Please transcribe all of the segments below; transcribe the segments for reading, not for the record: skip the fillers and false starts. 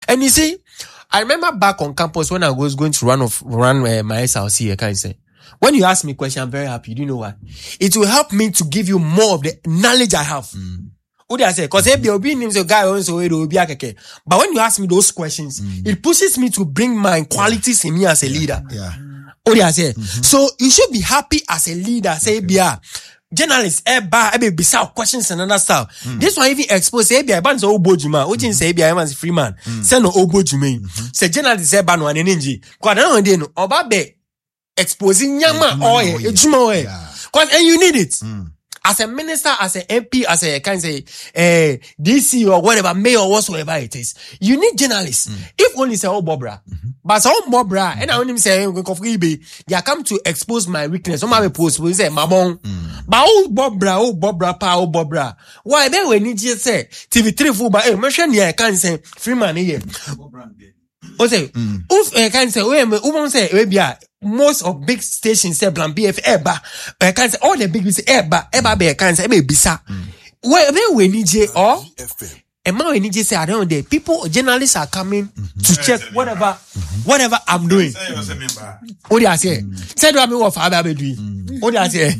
And you see, I remember back on campus when I was going to run my SLC, I can't say. When you ask me a question, I'm very happy. Do you know why? It will help me to give you more of the knowledge I have. What do I say? Because if you're being a guy, but when you ask me those questions, it pushes me to bring my qualities in me as a leader. Yeah. What do I say? So you should be happy as a leader. Say, journalists, beside questions and other stuff. This one even expose, bands obojuma, which is say, free man. Send no obojuma. Say, journalists, no one energy. Because I don't know, obabe exposing yama oil, ejuma oil. Because, and you need it. As a minister, as an MP, as a kind say, DC or whatever, mayor or whatsoever it is, you need journalists. If only say, Bobra. But so Bobra, and I want him say, they come to expose my weakness. Some have a post, we say, Mabon. But Bobra. Why then we need you say, TV3 full, but mention here, can't say, Freeman here. What say? Can't say, who say, most of big stations say Plan BF I can't say all the big say I can't say bisa. Where we need you or and now we need you say I don't know people journalists are coming to check whatever I'm doing. What do I say? Say do I mean what I be doing? What do I say?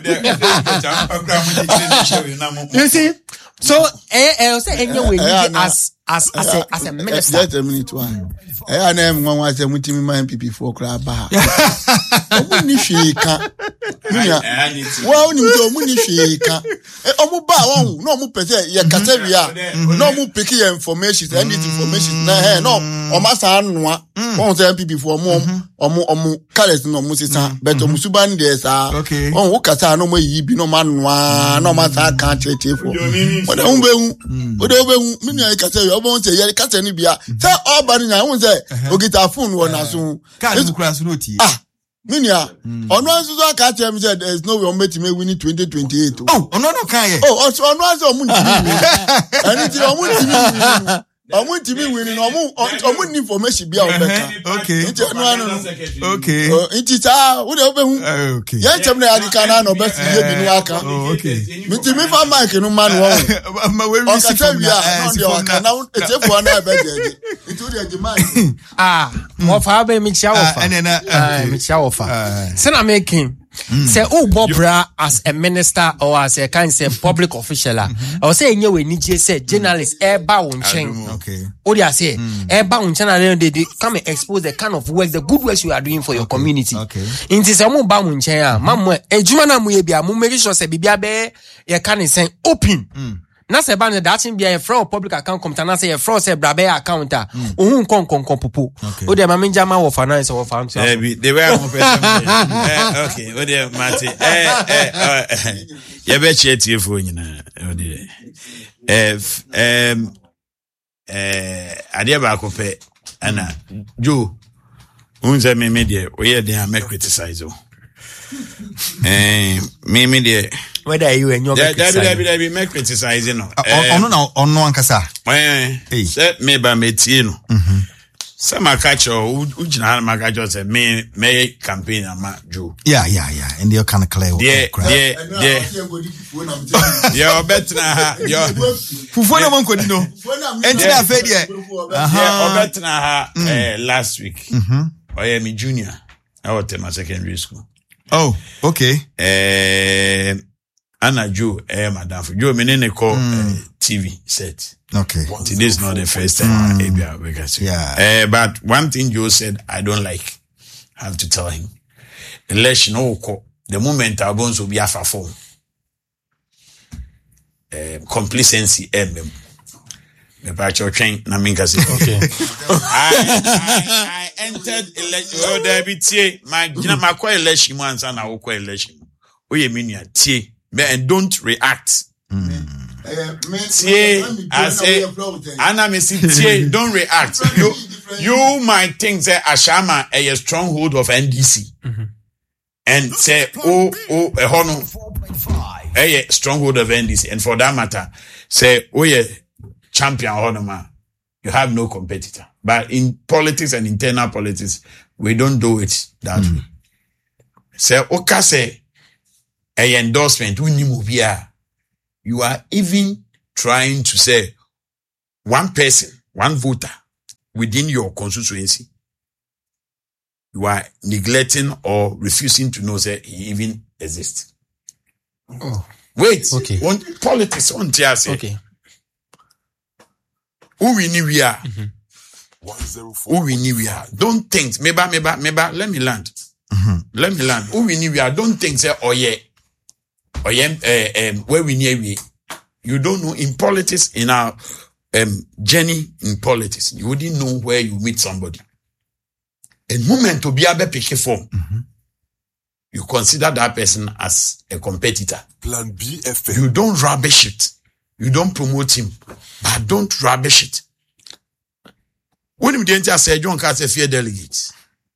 You see? So say anyway as a minister. Just a minute one. I am one was a multi man PP for crab. Well, you munishika. Omuba, no mu pese, ya Catavia, no mu picky information, and information, no, or Massa Noa, one MPP for more, colors no Musisa, but Musuban des are okay. Oh, Cassa no more ye be no man, no matter can't take for. What over many I can say, I won't say, I can't any beer. Tell all but I won't say, okay, our phone one as soon. Can't cross roti. Minia, on one so catch him said there's no way on me to me winning 2028. Oh, no, can oh, also on one so I need to I want to be winning or information be out better. Okay. Okay. It is whatever. Okay. Yes, I'm the Canaan or best year in Waka. Okay. Me for Mike no man. On Catavia, except for another better. Into the demand. More Faber Michawa and then Michawa. Sen making. Say, Bobra as a minister or as a kind of public official, or say, you we need to say, journalists, bound chain. Okay. What do you say? Bound channel, they come and expose the kind of work, the good work you are doing for your community. Okay. In this, I'm bound chain, Mamma, a Jumana Muebia, Mumerish, say, Bibiabe, you can say, open. Na se ba ne datin bia e fraud public account come na say e fraud say brabe account a ohun kon pupu o de ma menja ma wo finance wo fan so they were okay o de mate ye be che tiefo nyina o de ade ba ko pe ana jo unze me de o ye de am criticize o me de whether you and your Debbie make criticizing no on no ankasa say me ba metie no say my catch ujina my catch say me campaign ama Joe yeah and they kind of clear yeah obetna ha fufu na man kodi no entina afa de obetna ha last week oya me junior I was in my secondary school. Oh, okay. Anna Joe, Madam Joe, menene call TV set. Okay. Today is not the first time yeah. But one thing Joe said I don't like. I have to tell him. Election the moment our bones will be a form. Complacency okay. I entered election. Oh, there be tie. My quite election once and I will quite election. Oh, you mean you tie. And don't react. Tie, I say, Anna Missy tie, don't react. You might think that Ashama a stronghold of NDC. And say, a honor, a stronghold of NDC. And for that matter, say, oh, yeah. Champion Honoma, you have no competitor. But in politics and internal politics, we don't do it that way. So, Okase, a endorsement, you are even trying to say one person, one voter, within your constituency, you are neglecting or refusing to know that he even exists. Oh. Wait. Okay. Politics on TRC. Okay. Who we knew we are. Who we knew we are. Don't think. Meba, let me land. Let me land. Who we knew we are. Don't think say, oh yeah. Oh yeah, where we near we. You don't know in politics, in our journey in politics, you wouldn't know where you meet somebody. A moment to be able to pick a form, you consider that person as a competitor. Plan B FM. You don't rubbish it. You don't promote him, but don't rubbish it. When you didn't say John Carter fear delegates,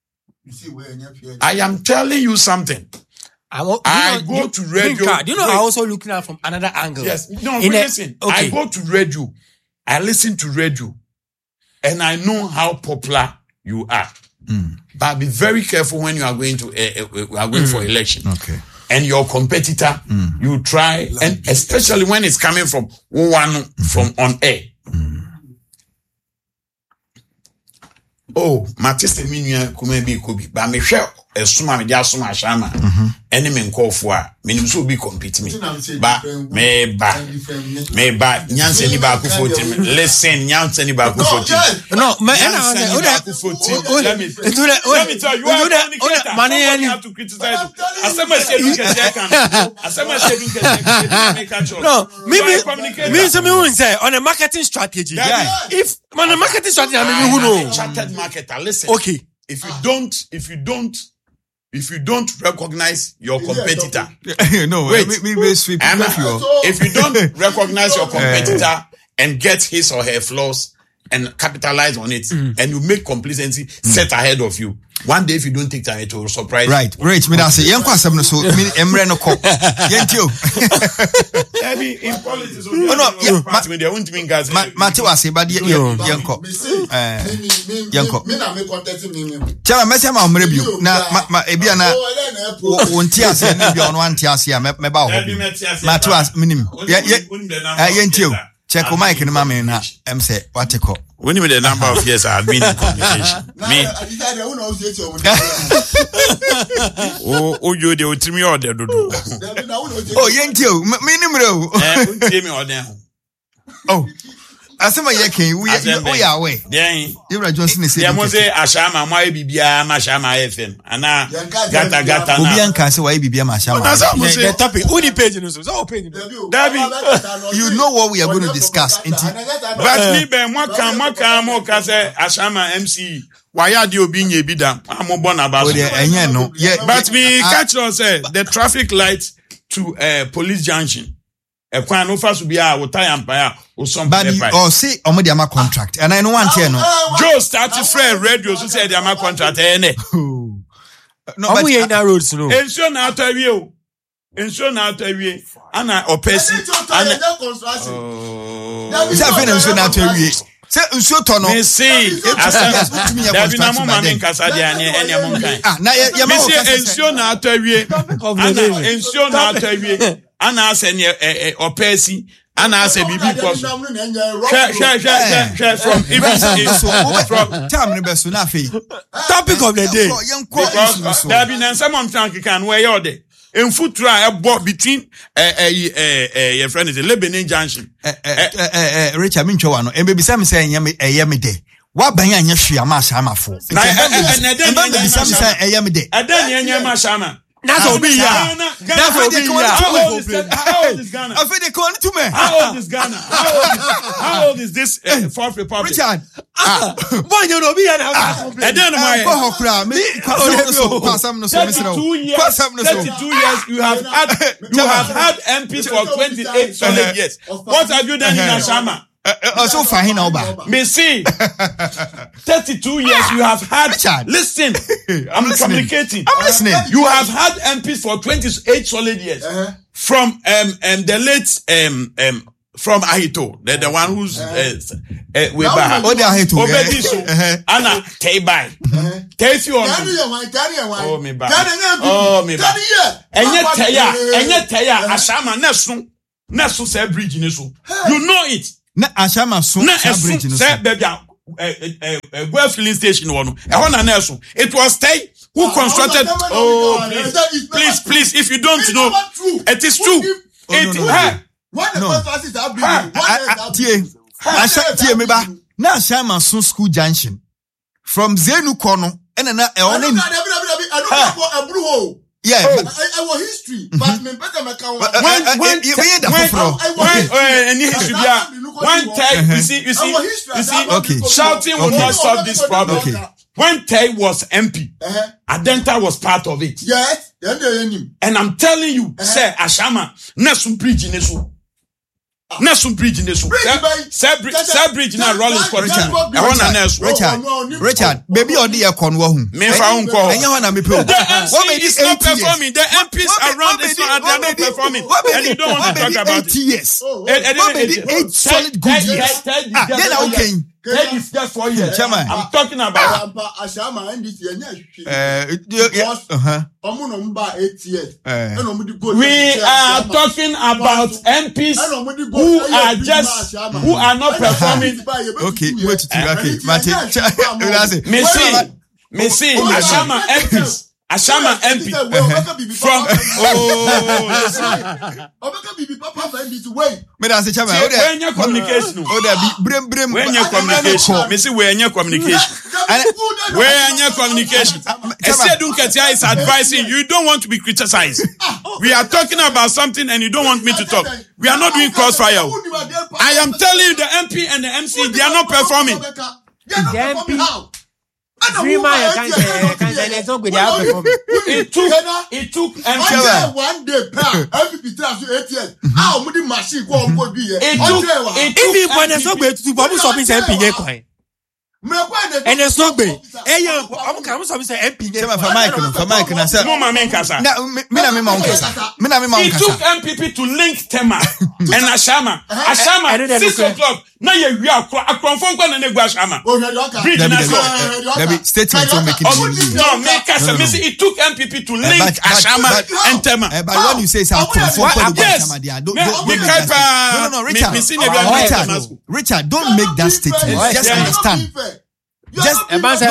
I am telling you something. I go to radio. Do you know? I also looking at from another angle. Yes. No, listen. I go to radio. I listen to radio, and I know how popular you are. But be very careful when you are going to for election. Okay. And your competitor, you try, and especially when it's coming from one from on air. Oh, Matisse Minia Kumebi Kubi, but Michelle, a suma media suma shama, enemy call for me, so be compete me. But me ba, Nyanse ni ba kufotim. Listen, Nyanse ni ba kufotim. No, Let me tell you, you are you have to criticize. No, me say on a marketing strategy. Yeah. If on a marketing strategy, I mean, who know? Chartered marketer, listen. Okay. If you don't recognize your competitor, no, wait. If you don't recognize your competitor and get his or her flaws and capitalize on it, and you make complacency set ahead of you, one day if you don't take time, it will surprise you. Right, me that say yen kwasem no so emre no ko yentio in politics they won't mean guys Mate was say but yenko me na me contact me tell me say ma omre bio na ebia na wonti ase na bia ono anti ase a me ba ho Mate was minim yentio check o mic no ma me na say what ko when you the number of years I have been in communication. Me. Oh, you the ultimate order. Oh, yentio, minimum. Oh, asema yeke, we are away. Then, Ibra Johnson is saying, Ashama, my Bibia, Mashama FM. Anna, Gata. Bianca, so why Bibia Mashama? The topic, only page in so open. You know what we are going to discuss. But me, Ben, Moka, Ashama MC. Why are you being a bidam? I'm born about it. But me catch us the traffic lights to police junction. A quan offers to be our tie empire or some but or say Omodiama contract. And I know one no. Joe started friend radio to say the Ama contract. No, but we ain't roads no. Ensure now to you. Anna or Percy. Is that ensure now to you? Say ensure to no. Me see. There be no moment in Casadia any among time. Now you ensure now to you. Ensure now to you. Anna say or Percy. Anna say bibi cause from time besu na fe topic of the day because there be some tank can where you there in foot try between your friend is a Lebanon junction Richard Mincho no e be say me say me de wa ban anya hwia ma shama fo na be say me de adan anya ma shama. That's all be here. How old is Ghana? I feel they call it to me. How old is Ghana? How old is this Fourth Republic? Richard. Boy, you know me and I don't know why. 32 years you have had MPs for 28 solid years. What have you done in Ashama? So fine over. Me see 32 years you have had. Richard. Listen, I'm communicating. I'm listening. You have had MPs for 28 solid years. From the late from Ahito, the one who's Webaha. Oh, the Ahito. Obediso. Anna Teibai. Teifi on. Oh me ba. Enye teya Ashama nesu say bridge nesu. You know it. Na Ashama so bridge no. Say baby Guel filling station one. It was Tay who constructed. Oh, please, if you don't know, it is true. Now Shama Sun School Junction from Zenu Kono and an yeah, I was history, but me better my account. When Tay, you see, okay, shouting will not solve this problem. Okay. When Tay was MP, Adenta was part of it. Yes, and I'm telling you, say Ashama, Nessun Bridge in this. Nessun Bridge in this. Bridge now Rollins for Richard, baby, or dear Conwo. Me found call. It's not performing. The MPs around is not performing. And you don't want to talk about 8 years. 8 solid good years. Then okay. Just 4 years. I'm talking about Ashama and this year. 8 years. We are talking about MPs who are not performing. Okay, wait. Okay, Martin. Messi, Ashama MPs. Ashama MP from communication. Is advising you don't want to be criticized. We are talking about something and you don't want me to talk. We are not doing crossfire. I am telling you the MP and the MC, they are not performing. It took one day MVP 8 years. How many machine go be here? And it's not big. I'm coming to say MP. It took MPP to link Tema and Ashama. Ashama, 6 o'clock. Now you are a confirmed one and a Guashama. Statement to make it. No, make us a message. It took MPP to link Ashama and Tema. But when you say something, Richard, don't make that statement. Just understand. Just a man say,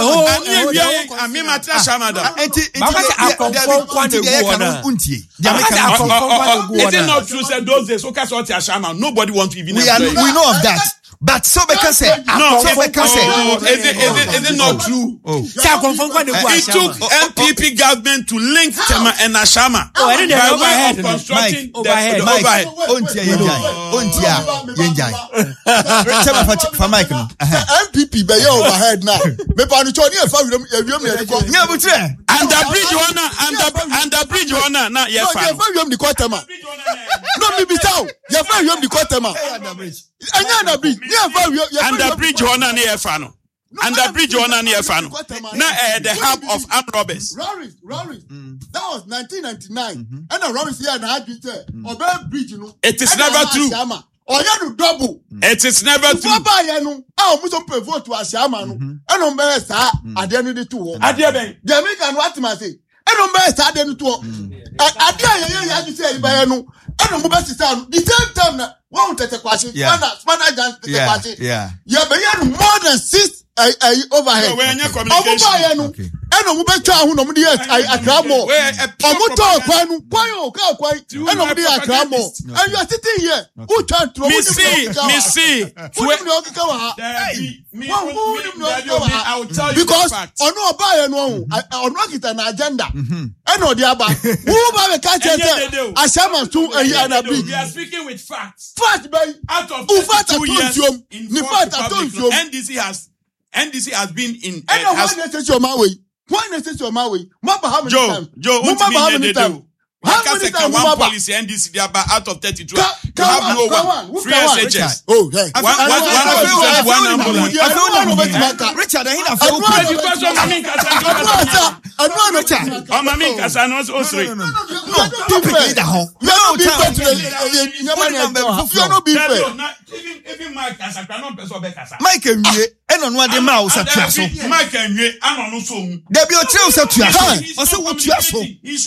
It is not true. Said those days, nobody wants to even. We know of that. But so because say no, is it not true? It took MPP government to link Tema and Ashama by way of constructing the overhead. MPP by your overhead now. And the bridge owner now. Yes, and the bridge owner near Fano. And the bridge owner near Fano. Now the hub of armed robbers. Rory. That was 1999. And the Rory here and I did say, bridge, it is never true. Double. It is never true. Vote to Ashama. And on Bessa, I didn't do two. I didn't. The American what must say. And on Bessa, I didn't do. I didn't say, Bayano. And on Bessa, the same time. One take a question. Yeah, but you have more than 6 overhead. Okay. And on better who nobody else I gramo. And nobody I gramo. And you are sitting here. Who can't throw me see. Because on no buy and on not it an agenda. And no the other. Who buy a catch I shall to a big. We are speaking with facts. Out of 2 years in NDC has been in. Why necessary my way? Joe, how many times? One policy NDC out of 32. You have no one. 3 SHS. Oh, yeah. One ambulance. Richard, Oh, Mami Kasano Osri. No, Even Mike Kasano person be Kasa. Mike and you, and on what the mouse at Tiaso. Mike and you, and on so. There be a trail set to us. Also, what Tiaso?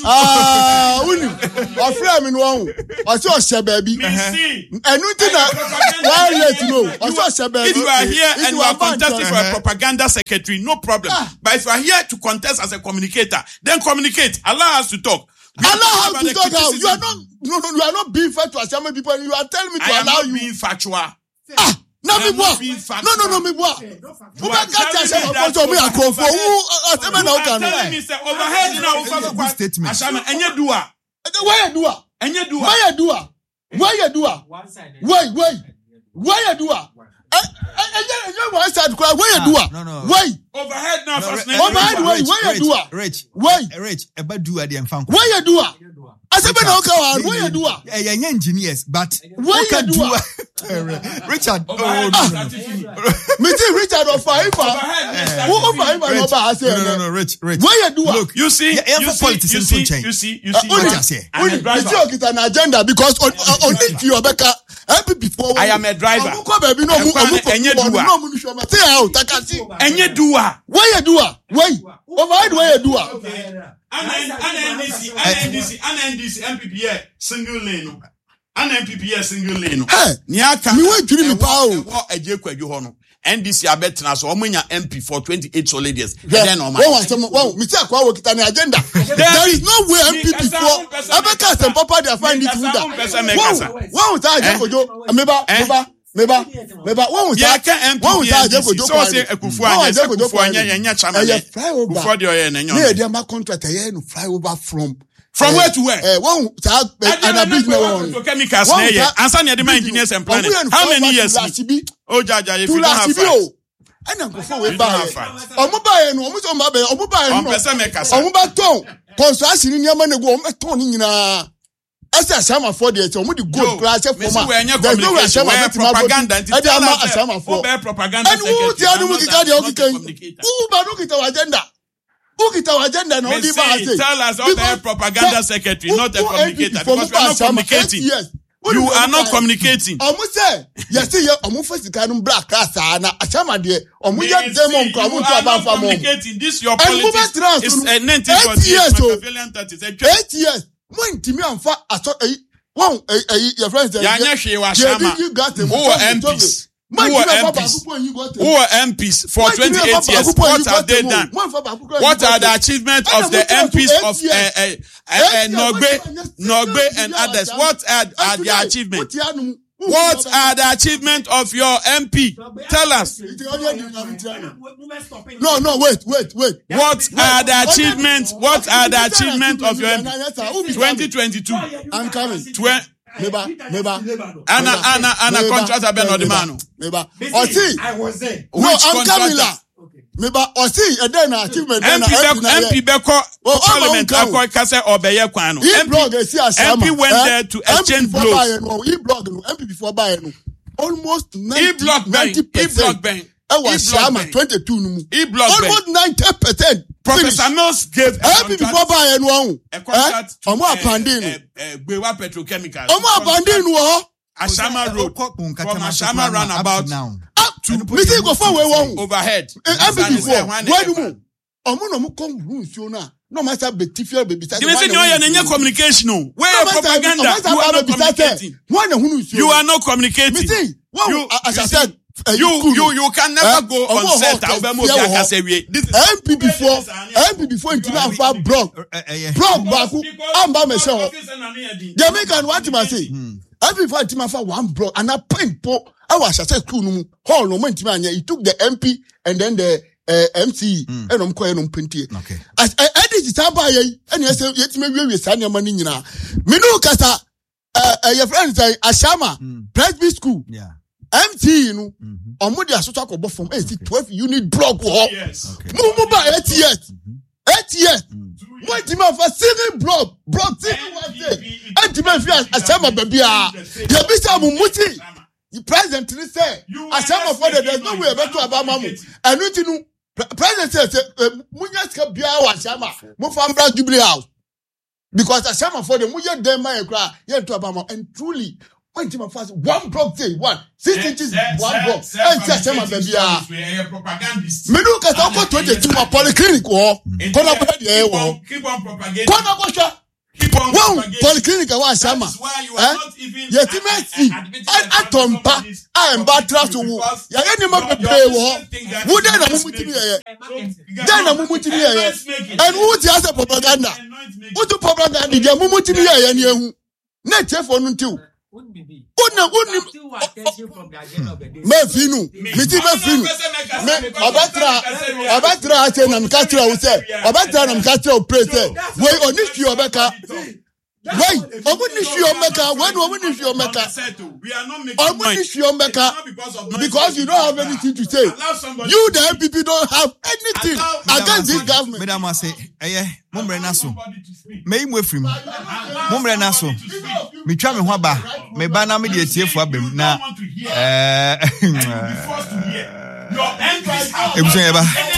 I frame in one. I saw Shababy. And you think why let you know? I saw Shababy. If you are here and you are contesting for a propaganda secretary, no problem. But if you are here to contest as a communicator, then communicate. Allow us to talk. Allow us to talk out. You are not. No, you are not being fair to Ashama people. You are telling me to allow you. Being factual. No, me boy. No, me boy. Who can catch Ashama for me? I call for who? Ashama now can. Telling me say overhead now. Statement. Ashama, enye dua. Why you dua? Enye dua. Why you dua? Why you dua? Why you dua? One side cry. Why you dua? No. Why? Overhead now. Overhead. Why you dua? Rich. Why? Rich. Eba dua di enfan. Why you dua? Asebe na oka wa. Why you dua? Yeah, engineers, but why you dua? Richard. Me see Richard of Faifa. Who of Faifa no ba ase. No, Rich. Why you dua? Look, you see. You see. What I say? You see an agenda because on you Obeka. Before I am a driver. Enye dua. Why you dua? Why? Overhead why you dua? NDC MPPA single lane. MPPA single lane. Niaka. Me wait dream pa o. Eje kwadu ho no. NDC abetena so omunya MP for 28 solid years. Then no man. Wow, me say akwa wo kita ni agenda. There is no way MP before. Abeka sem papa dey find it good. Wow, ta aje kojo. Meba. Wow, ta aje kojo. So say Ekufu anya chama. Ekufu dey oye na nyo. Me dey ma contract here no fly over from where to where? Wow, ta and a big no chemicals na here. Answer the engineers and planners. How many years? Oh, Jaja, if you don't have facts. And go we buy. Omubaye no, omubaye no. Omubaton. Construction ni yama na go omubaton ni nyina. Asa Ashama for the omu di gold class for ma. There's no way Ashama propaganda. E dey ama Ashama for. Propaganda. And who ti anu mu kika dey okikan. Who ba no kita agenda. Who kita agenda na odi ba say. Tell us all the propaganda secretary, not a communicator, because we are not communicating. You are not communicating. Say, yes, see, first can black class na Ashama de omuya demon ko omu to aba fa mo. This your politics is a 1948 Machiavellian 8 years. Mo ntimi amfa aso your friends there. Yanya hwe wa Ashama. Who are MPs for 28 years? What have they done? What are the achievements of the MPs of Nogbe and others? What are the achievements? What are the achievements of your MP? Tell us. No, wait. What are the achievements? What are the achievements of your MP? 2022. I'm coming. Meba. Anna contract abe no demano. Meba. Osi. I was there. No, I'm Camila. Meba. Osi. And then achievement. MP beko parliament akwa kase obeye kwan no. MP went there to exchange blows. MP before buy no. Almost 90%. I was Shama 22 no. Almost 90%. Professor Mills gave MP before buy no. A contract to Gbewa Petrochemicals. Ashama Road from Ashama roundabout now. Up to me say go for where overhead. MP before where do no come room so na no matter betifia baby start. You say no your communication no. Where propaganda? You are not communicating. You are not communicating. Me say as I said you can never go on set. MP before into our blog back. Amba me show. Jamaican what him say. Every fight him for one blog and a pen po. I was at school no hall no man he took the MP and then the MC and no penti. Okay. As I did it and you say yet me we san your money nyina. Me no kasa your friend say Ashama Presby school. Yeah. MT, you know, omo dey asoto akobo from 12 unit block ho. Yes. Mo ba 8 years. 8 years. Mo ti ma fa single block single one day. And man fi Ashama baby ah. Dey be say muti. The president say Ashama for there's no way better about mamu. Enu ti nu President says, Munyaska Bia was Shama, Mufambra Jubilee House. Because a Shama for the Munya Dema cry, yet to Abama, and truly, when Tim fast 1 block day, 6 inches, 1 block, and Shama Babia. Propagandist. Menuka Toko 22 polyclinic war, Keep on propagating. Keep on polyclinic was Shama. Yes, Atompa, I am Batra to woo. Yanima pay war. Would then a Mumuti and who the other propaganda? What the propaganda did Mumuti and you? Net for too. Mefinu, Mefinu. Abatra Atenam Catra will say, Abatra Catra praise. Wait on this your Becca. Wait, I wouldn't your Mecca. When wouldn't your Mecca? I wouldn't your Mecca because you don't have anything to say. You, the MPP, don't have anything against this government. Madam, I say, Mumbre Naso. May we free Mumbre Naso. Me try me waba. Me bana me the TF wabim. Now, your entries